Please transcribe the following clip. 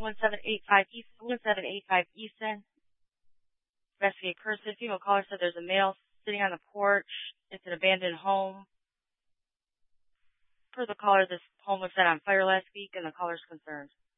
1785 Easton. Investigate person. Female caller said there's a male sitting on the porch. It's an abandoned home. Per the caller, this home was set on fire last week, and the caller's concerned.